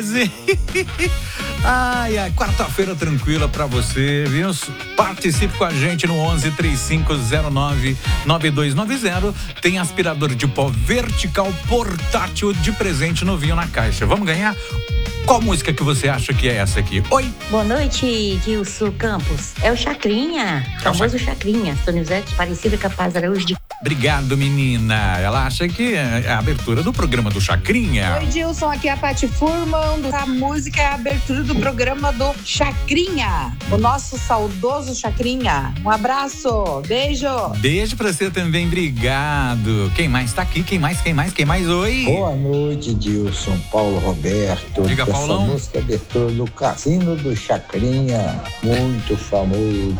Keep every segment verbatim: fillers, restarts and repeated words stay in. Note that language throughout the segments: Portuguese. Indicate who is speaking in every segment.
Speaker 1: Ai, ai, quarta-feira tranquila pra você, viu? Participe com a gente no onze, três cinco zero nove, nove dois nove zero. Tem aspirador de pó vertical portátil de presente novinho na caixa. Vamos ganhar? Qual música que você acha que é essa aqui? Oi?
Speaker 2: Boa noite, Gilson Campos. É o Chacrinha,
Speaker 1: É o
Speaker 2: famoso Chacrinha. Donizete Aparecida Capaz Araújo de...
Speaker 1: Obrigado, menina. Ela acha que é a abertura do programa do Chacrinha.
Speaker 3: Oi, Gilson, aqui é a Pati Furman. A música é a abertura do programa do Chacrinha, o nosso saudoso Chacrinha. Um abraço, beijo.
Speaker 1: Beijo pra você também, obrigado. Quem mais tá aqui? Quem mais? Quem mais? Quem mais? Oi?
Speaker 4: Boa noite, Gilson. Paulo Roberto.
Speaker 1: Diga,
Speaker 4: Essa
Speaker 1: Paulão.
Speaker 4: música é abertura do Cassino do Chacrinha, muito famoso.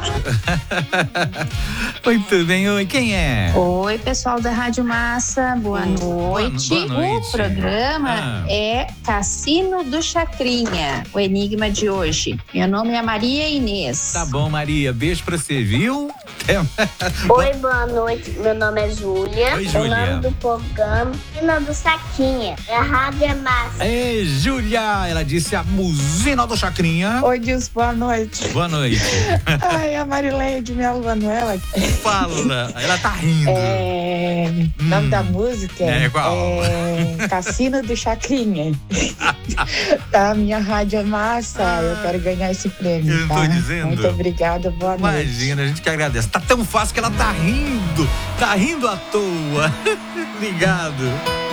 Speaker 1: Muito bem, oi, quem é?
Speaker 5: Oi, pessoal da Rádio Massa, boa noite.
Speaker 1: Boa, boa noite.
Speaker 5: O programa
Speaker 1: Ah.
Speaker 5: é Cassino do Chacrinha, o enigma de hoje. Meu nome é Maria Inês.
Speaker 1: Tá bom, Maria, beijo pra você, viu?
Speaker 6: Oi, boa noite. Meu nome é Júlia.
Speaker 1: Oi,
Speaker 6: O
Speaker 1: Júlia.
Speaker 6: nome do programa é o do Saquinha. É a Rádio é Massa.
Speaker 1: Ei, Júlia, ela disse a buzina do Chacrinha.
Speaker 3: Oi, Gilson, boa noite.
Speaker 1: Boa noite.
Speaker 3: Ai, a Marileia de Melo Manuela.
Speaker 1: Fala, ela tá rindo.
Speaker 3: É, o nome da música
Speaker 1: É, qual?
Speaker 3: é Cassino do Chacrinha. Tá, minha rádio é massa, eu quero ganhar esse prêmio,
Speaker 1: Eu
Speaker 3: tá?
Speaker 1: tô dizendo.
Speaker 3: Muito obrigada, boa noite.
Speaker 1: Imagina, a gente que agradece. Tá tão fácil que ela tá rindo. Tá rindo à toa. Obrigado.